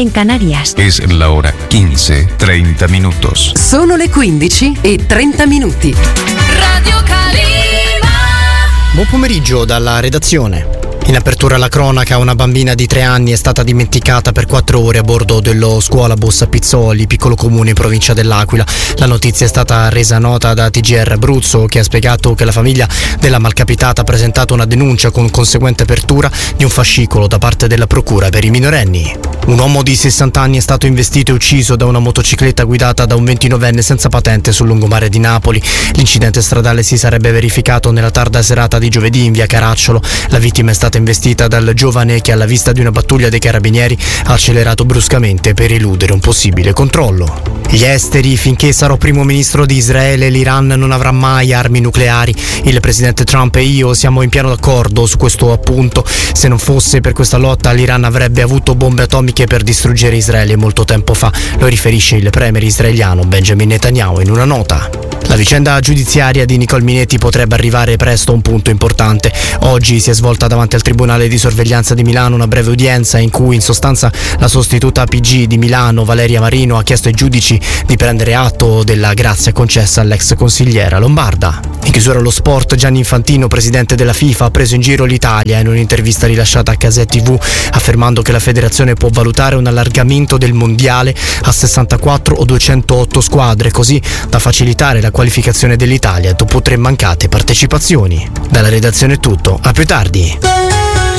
en Canarias. Es la hora 15:30 minutos. Sono le 15:30. Radio Calima. Buon pomeriggio dalla redazione. In apertura alla cronaca, una bambina di 3 anni è stata dimenticata per 4 ore a bordo dello scuolabus a Pizzoli, piccolo comune in provincia dell'Aquila. La notizia è stata resa nota da TGR Abruzzo, che ha spiegato che la famiglia della malcapitata ha presentato una denuncia con conseguente apertura di un fascicolo da parte della procura per i minorenni. Un uomo di 60 anni è stato investito e ucciso da una motocicletta guidata da un 29enne senza patente sul lungomare di Napoli. L'incidente stradale si sarebbe verificato nella tarda serata di giovedì in via Caracciolo. La vittima è stata investita dal giovane che, alla vista di una pattuglia dei carabinieri, ha accelerato bruscamente per eludere un possibile controllo. Gli esteri: finché sarò primo ministro di Israele, l'Iran non avrà mai armi nucleari. Il presidente Trump e io siamo in pieno d'accordo su questo appunto. Se non fosse per questa lotta, l'Iran avrebbe avuto bombe atomiche per distruggere Israele molto tempo fa, lo riferisce il premier israeliano Benjamin Netanyahu in una nota. La vicenda giudiziaria di Nicole Minetti potrebbe arrivare presto a un punto importante. Oggi si è svolta davanti al Tribunale di Sorveglianza di Milano una breve udienza in cui, in sostanza, la sostituta PG di Milano, Valeria Marino, ha chiesto ai giudici di prendere atto della grazia concessa all'ex consigliera lombarda. In chiusura allo sport, Gianni Infantino, presidente della FIFA, ha preso in giro l'Italia in un'intervista rilasciata a Casè TV, affermando che la federazione può valutare un allargamento del mondiale a 64 o 208 squadre, così da facilitare la qualificazione dell'Italia dopo 3 mancate partecipazioni. Dalla redazione è tutto, a più tardi.